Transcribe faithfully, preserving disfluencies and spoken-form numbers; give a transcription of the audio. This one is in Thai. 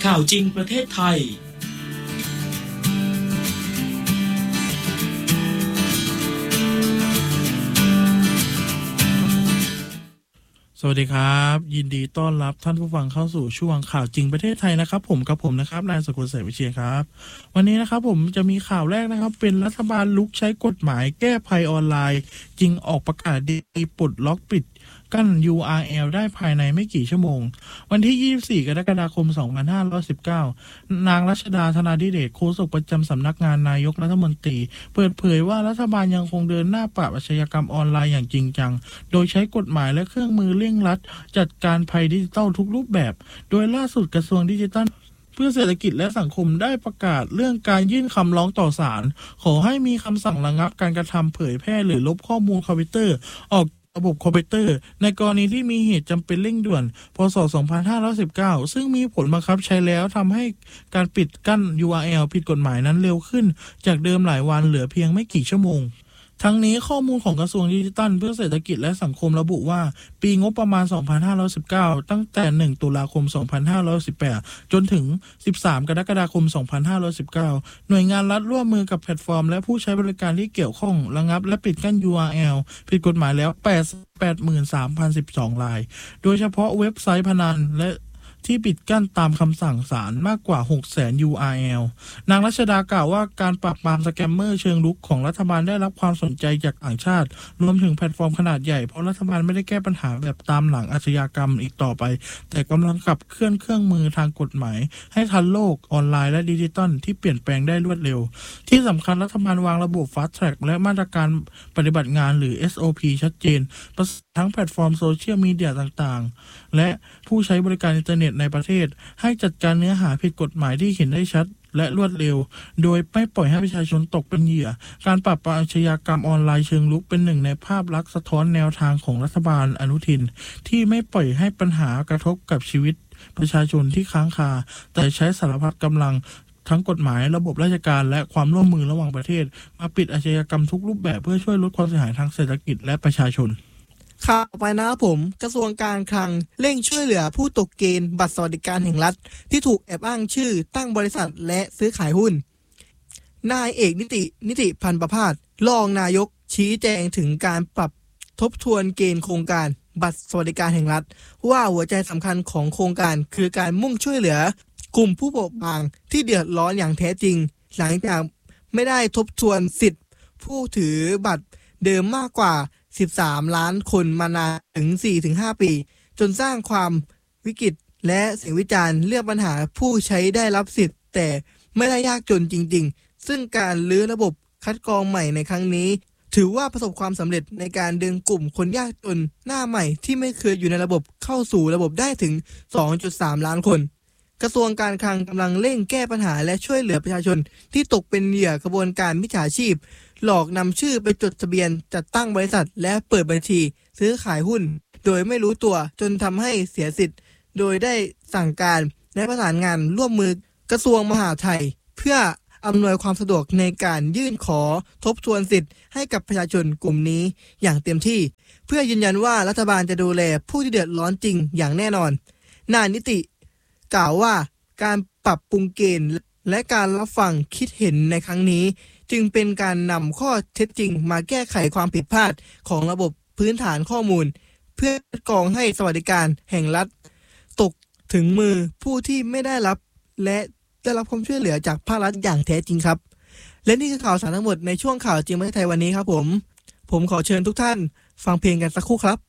ข่าวจริงประเทศไทยสวัสดีครับยินดีต้อนรับท่านผู้ฟังเข้าสู่ช่วงข่าวจริงประเทศไทยนะครับผมกับผมนะครับนายสกุลเสวิเชียรครับวันนี้นะครับผมจะมีข่าวแรกนะครับเป็นรัฐบาลลุกใช้กฎหมายแก้ภัยออนไลน์จริงออกประกาศดีปลดล็อกปิดกั้น ยู อาร์ แอล ได้ภายในไม่กี่ชั่วโมงวันที่ยี่สิบสี่กรกฎาคมสองพันห้าร้อยสิบเก้านางรัชดาธนาธิเดชโฆษกประจำสำนักงานนายกรัฐมนตรีเปิดเผยว่ารัฐบาลยังคงเดินหน้าปราบอาชญากรรมออนไลน์อย่างจริงจังโดยใช้กฎหมายและเครื่องมือเร่งรัดจัดการภัยดิจิทัลทุกรูปแบบโดยล่าสุดกระทรวงดิจิทัลเพื่อเศรษฐกิจและสังคมได้ประกาศเรื่องการยื่นคำร้องต่อศาลขอให้มีคำสั่งระงับการกระทำเผยแพร่หรือลบข้อมูลคอมพิวเตอร์ออกระบบคอมพิวเตอร์ในกรณีที่มีเหตุจำเป็นเร่งด่วนพ.ศ. สองพันห้าร้อยสิบเก้าซึ่งมีผลบังคับใช้แล้วทำให้การปิดกั้น ยู อาร์ แอล ผิดกฎหมายนั้นเร็วขึ้นจากเดิมหลายวันเหลือเพียงไม่กี่ชั่วโมงทั้งนี้ข้อมูลของกระทรวงดิจิทัลเพื่อเศรษฐกิจและสังคมระบุว่าปีงบประมาณ สองพันห้าร้อยสิบเก้า ตั้งแต่หนึ่งตุลาคมสองพันห้าร้อยสิบแปดจนถึงสิบสามกรกฎาคมสองพันห้าร้อยสิบเก้าหน่วยงานรัฐร่วมมือกับแพลตฟอร์มและผู้ใช้บริการที่เกี่ยวข้องระงับและปิดกั้น ยู อาร์ แอล ผิดกฎหมายแล้ว แปดหมื่นสามพันสิบสอง รายโดยเฉพาะเว็บไซต์พนันและที่ปิดกั้นตามคำสั่งศาลมากกว่า หกแสน ยู อาร์ แอล นางรัชดากล่าวว่าการปราบปรามสแกมเมอร์เชิงรุกของรัฐบาลได้รับความสนใจจากต่างชาติรวมถึงแพลตฟอร์มขนาดใหญ่เพราะรัฐบาลไม่ได้แก้ปัญหาแบบตามหลังอาชญากรรมอีกต่อไปแต่กำลังขับเคลื่อนเครื่องมือทางกฎหมายให้ทันโลกออนไลน์และดิจิทัลที่เปลี่ยนแปลงได้รวดเร็วที่สำคัญรัฐบาลวางระบบ Fast Track และมาตรการปฏิบัติงานหรือ เอส โอ พี ชัดเจนทั้งแพลตฟอร์มโซเชียลมีเดียต่างๆและผู้ใช้บริการอินเทอร์เน็ตในประเทศให้จัดการเนื้อหาผิดกฎหมายที่เห็นได้ชัดและรวดเร็วโดยไม่ปล่อยให้ประชาชนตกเป็นเหยื่อการปราบปรามอาชญากรรมออนไลน์เชิงรุกเป็นหนึ่งในภาพลักษณ์สะท้อนแนวทางของรัฐบาลอนุทินที่ไม่ปล่อยให้ปัญหากระทบกับชีวิตประชาชนที่ค้างคาแต่ใช้สารพัดกำลังทั้งกฎหมายระบบราชการและความร่วมมือระหว่างประเทศมาปิดอาชญากรรมทุกรูปแบบเพื่อช่วยลดความเสียหายทางเศรษฐกิจและประชาชนข่าวไปนะครับผมกระทรวงการคลังเร่งช่วยเหลือผู้ตกเกณฑ์บัตรสวัสดิการแห่งรัฐที่ถูกแอบอ้างชื่อตั้งบริษัทและซื้อขายหุ้นนายเอกนิตินิติพันธ์ประภาสรองนายกชี้แจงถึงการปรับทบทวนเกณฑ์โครงการบัตรสวัสดิการแห่งรัฐว่าหัวใจสำคัญของโครงการคือการมุ่งช่วยเหลือกลุ่มผู้เปราะบางที่เดือดร้อนอย่างแท้จริงหลังจากไม่ได้ทบทวนสิทธิผู้ถือบัตรเดิมมากกว่าสิบสามล้านคนมานานถึง สี่ถึงห้า ปีจนสร้างความวิกฤตและเสียงวิจารณ์เรื่องปัญหาผู้ใช้ได้รับสิทธิ์แต่ไม่ได้ยากจนจริงๆซึ่งการรื้อระบบคัดกรองใหม่ในครั้งนี้ถือว่าประสบความสำเร็จในการดึงกลุ่มคนยากจนหน้าใหม่ที่ไม่เคยอยู่ในระบบเข้าสู่ระบบได้ถึง สองจุดสาม ล้านคนกระทรวงการคลังกำลังเร่งแก้ปัญหาและช่วยเหลือประชาชนที่ตกเป็นเหยื่อกระบวนการมิจฉาชีพหลอกนำชื่อไปจดทะเบียนจัดตั้งบริษัทและเปิดบัญชีซื้อขายหุ้นโดยไม่รู้ตัวจนทำให้เสียสิทธิ์โดยได้สั่งการและประสานงานร่วมมือกระทรวงมหาดไทยเพื่ออำนวยความสะดวกในการยื่นขอทบทวนสิทธิ์ให้กับประชาชนกลุ่มนี้อย่างเต็มที่เพื่อยืนยันว่ารัฐบาลจะดูแลผู้ที่เดือดร้อนจริงอย่างแน่นอนนายนิติกล่าวว่าการปรับปรุงเกณฑ์และการรับฟังคิดเห็นในครั้งนี้จึงเป็นการนำข้อเท็จจริงมาแก้ไขความผิดพลาดของระบบพื้นฐานข้อมูลเพื่อกรองให้สวัสดิการแห่งรัฐตกถึงมือผู้ที่ไม่ได้รับและได้รับความช่วยเหลือจากภาครัฐอย่างแท้จริงครับและนี่คือข่าวสารทั้งหมดในช่วงข่าวจริงประเทศไทยวันนี้ครับผมผมขอเชิญทุกท่านฟังเพลงกันสักครู่ครับ